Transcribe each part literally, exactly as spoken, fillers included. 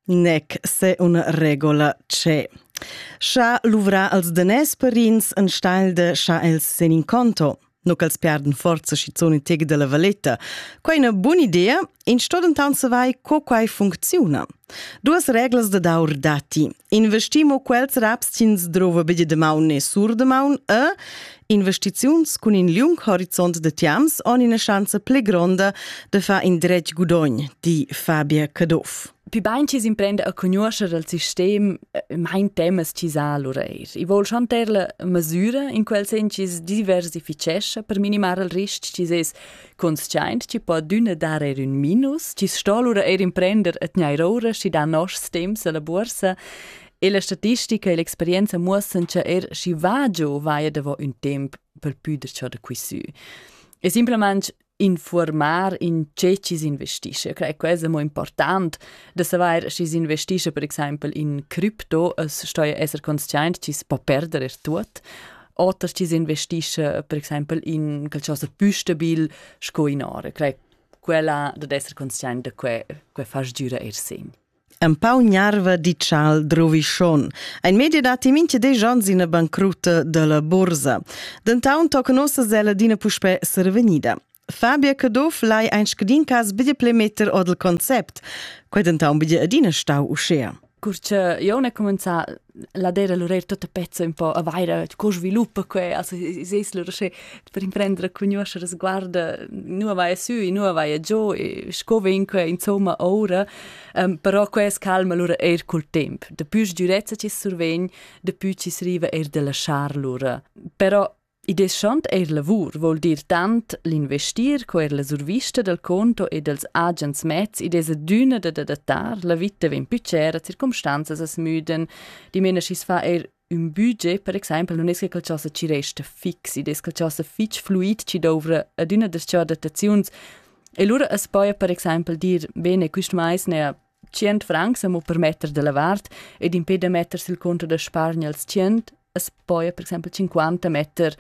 Nec se una regola c'è. Scha luvra als danès parins en stail de scha els sen in conto. No ch'els perden forza schizoni teg de la valetta. Quai una buona idea, in stodentan se vai co quai funziona. Duas reglas de daur dati. Investimo quels raps tins drova bide de maun ne sur de maun e investiziuns cun in lung horizont de tiams on ina chance ple gronda de fa in dretg gudogn, di Fabia Cadoff. Pi bain ci si imprende a conoscere il sistema, mein temas ci sa l'oreir. I vol schon ter la misura in quel sen ci diversificesce per minimare il risc ci ses conscient, ci po d'una dare un minus, ci sto l'oreir imprender et gnairora, ci da nos temps alla borsa, e la statistica e l'esperienza muossen che er ci va giù vaia devo un temp per püder ciò da qui su. E simplement informar in ce ci si investisce. Crec che è molto importante da sapere se si investisce, per esempio, in cripto, es sto a essere consciente ci si può perdere tutto, o ci si investisce, per esempio, in qualcosa più stabile, sco in ore. Crec quella da essere consciente che che fa giura er segno. Un pau gnarva di cial drovi schon. Ein media dati minche de gions in a bancaruta della borsa. D'entaun tocca nossa zella dina puspe servenida. Fabia Cadoff lai ein scadin cas bide plemeter od il concept. Quai d'entaun bide adina stau uscea. Curce, io ne comincia la dera l'orer tutta pezzo un po' a vaira co sviluppa que, also es lo che per imprendere conoscere sguarda nu vai su, nu vai giù e scovinque insomma ora, um, però quest calma lura er col temp. De più durezza ci survegn, de più ci sriva er de lasciar lura. Però Ides schont er lavur vuol dir tant l'investir co er la survista del conto e dels agents mezz ides adüna de datar la vita ven pücera circumstanzas as müden di mena schis fa er un budget per esempio non es che qualcosa ci resta fix ides qualcosa fix fluid ci dovra adüna des ciò dataziuns e lura es poi per esempio dir bene quist mais ne cent francs amo permetter de lavart ed impede metter sil conto de spargna als cent es poi per esempio cinquanta metter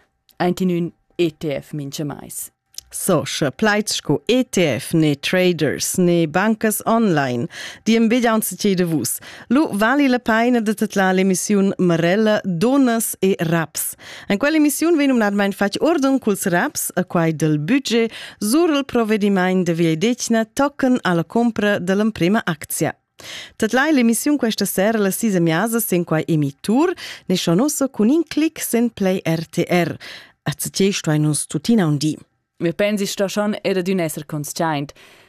in un E T F mince mais. So, sche pleitsco E T F ne traders ne bancas online di embediaun se chiede vus. Lu vali la paina de tatla l'emissiun Marella Donas e Raps. In quell'emissiun venum nadmain fac ordun culs Raps a quai del budget sur il provedimain de via decina tocken alla compra dell'imprima acția. Tatlai l'emissiun questa sera la sisa miasa sen quai emitur ne shonosa con in clic sen play R T R. A zece stoi nus tutina un di. Mi pensi sto schon era d'un esser conscient.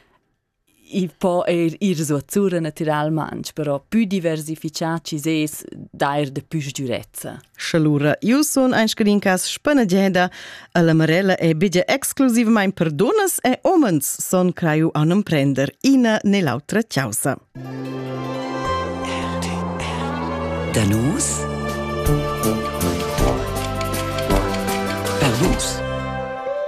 I po er ir so azzurra naturalmente, però più diversificaci ses dair de più durezza. Schalura, io son ein scarincas spanageda, a la Marella e bidja exclusivamente per donas e omens son craiu an emprender ina nell'altra chiausa. Danus? Per nus?